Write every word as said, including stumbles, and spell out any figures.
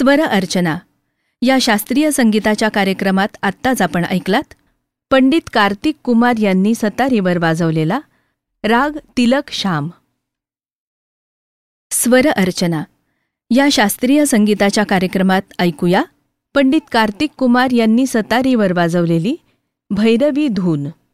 स्वर अर्चना या शास्त्रीय संगीताच्या कार्यक्रमात आत्ताच आपण ऐकलात पंडित कार्तिक कुमार यांनी सतारीवर वाजवलेला राग तिलक श्याम. स्वर अर्चना या शास्त्रीय संगीताच्या कार्यक्रमात ऐकूया पंडित कार्तिक कुमार यांनी सतारीवर वाजवलेली भैरवी धून.